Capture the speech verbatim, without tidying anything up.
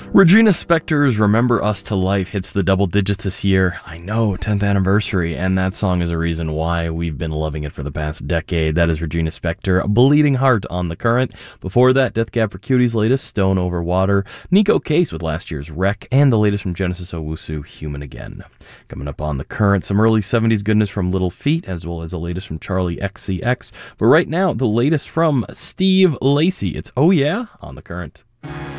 Regina Spektor's Remember Us to Life hits the double digits this year. I know, tenth anniversary, and that song is a reason why we've been loving it for the past decade. That is Regina Spektor, Bleeding Heart on The Current. Before that, Death Cab for Cutie's latest, Stone Over Water, Nico Case with last year's Wreck, and the latest from Genesis Owusu, Human Again. Coming up on The Current, some early seventies goodness from Little Feat, as well as the latest from Charlie X C X. But right now, the latest from Steve Lacy. It's Oh Yeah on The Current.